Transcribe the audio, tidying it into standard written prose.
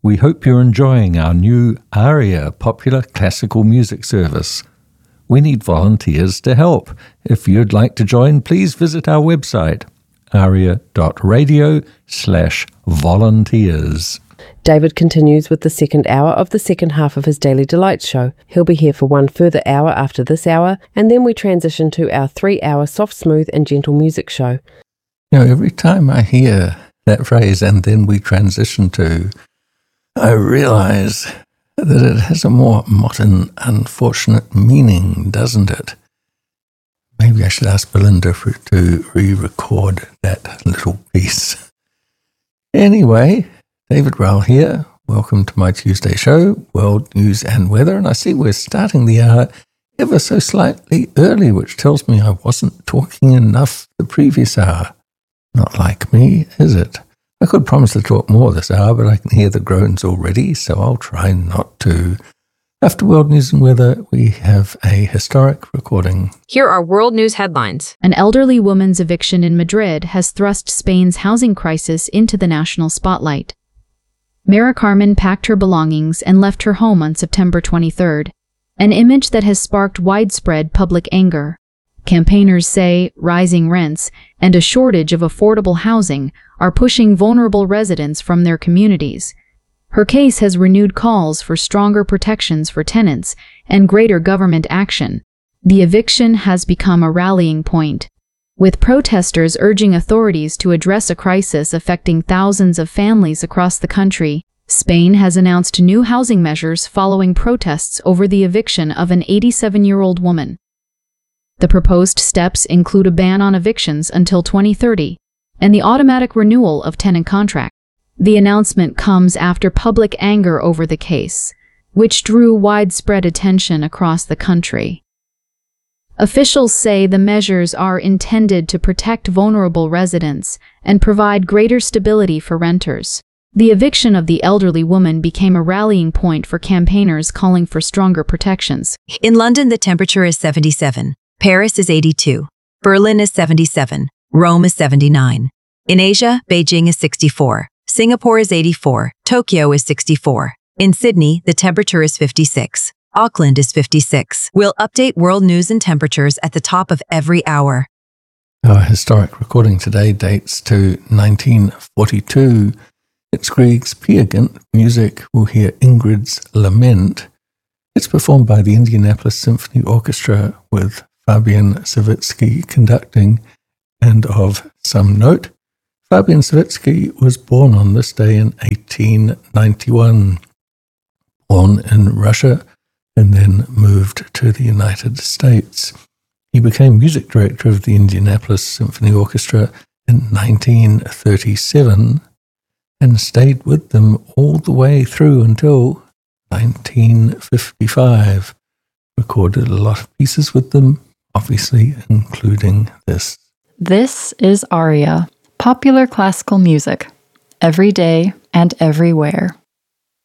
We hope you're enjoying our new ARIA popular classical music service. We need volunteers to help. If you'd like to join, please visit our website, aria.radio/volunteers. David continues with the second hour of the second half of his Daily Delight show. He'll be here for one further hour after this hour, and then we transition to our 3-hour soft, smooth and gentle music show. Every time I hear that phrase, and then we transition to, I realize that it has a more modern, unfortunate meaning, doesn't it? Maybe I should ask Belinda to re-record that little piece. Anyway, David Rowell here. Welcome to my Tuesday show, World News and Weather. And I see we're starting the hour ever so slightly early, which tells me I wasn't talking enough the previous hour. Not like me, is it? I could promise to talk more this hour, but I can hear the groans already, so I'll try not to. After World News and Weather, we have a historic recording. Here are world news headlines. An elderly woman's eviction in Madrid has thrust Spain's housing crisis into the national spotlight. Mara Carmen packed her belongings and left her home on September 23rd, an image that has sparked widespread public anger. Campaigners say rising rents and a shortage of affordable housing are pushing vulnerable residents from their communities. Her case has renewed calls for stronger protections for tenants and greater government action. The eviction has become a rallying point, with protesters urging authorities to address a crisis affecting thousands of families across the country. Spain has announced new housing measures following protests over the eviction of an 87-year-old woman. The proposed steps include a ban on evictions until 2030 and the automatic renewal of tenant contracts. The announcement comes after public anger over the case, which drew widespread attention across the country. Officials say the measures are intended to protect vulnerable residents and provide greater stability for renters. The eviction of the elderly woman became a rallying point for campaigners calling for stronger protections. In London, the temperature is 77. Paris is 82. Berlin is 77. Rome is 79. In Asia, Beijing is 64. Singapore is 84. Tokyo is 64. In Sydney, the temperature is 56. Auckland is 56. We'll update world news and temperatures at the top of every hour. Our historic recording today dates to 1942. It's Grieg's Peer Gynt music. We'll hear Ingrid's Lament. It's performed by the Indianapolis Symphony Orchestra with Fabian Savitsky conducting. And of some note, Fabian Savitsky was born on this day in 1891. Born in Russia and then moved to the United States. He became music director of the Indianapolis Symphony Orchestra in 1937 and stayed with them all the way through until 1955. Recorded a lot of pieces with them, obviously including this. This is ARIA, popular classical music, every day and everywhere.